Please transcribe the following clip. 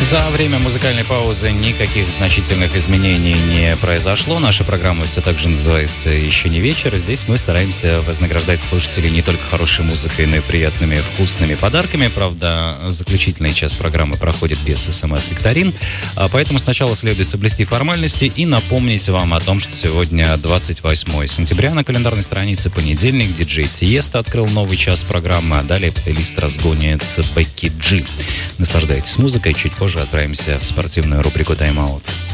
За время музыкальной паузы никаких значительных изменений не произошло. Наша программа все так же называется «Еще не вечер». Здесь мы стараемся вознаграждать слушателей не только хорошей музыкой, но и приятными, вкусными подарками. Правда, заключительный час программы проходит без СМС-викторин. Поэтому сначала следует соблюсти формальности и напомнить вам о том, что сегодня 28 сентября на календарной странице понедельник. Диджей Тиеста открыл новый час программы, а далее плейлист разгонит Бекки Джи. Наслаждайтесь музыкой, чуть позже отправимся в спортивную рубрику «Тайм-аут».